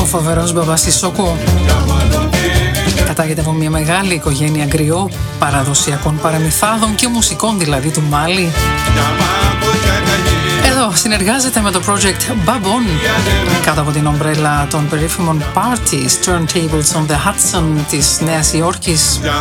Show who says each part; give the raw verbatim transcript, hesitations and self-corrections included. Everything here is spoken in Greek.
Speaker 1: φοβερός μπαμπάς Σισόκο κατάγεται από μια μεγάλη οικογένεια γκριό, παραδοσιακών παραμυθάδων και μουσικών δηλαδή του Μάλι. Εδώ συνεργάζεται με το project Babon κάτω από την ομπρέλα των περίφημων Parties Turntables on the Hudson της Νέας Υόρκης.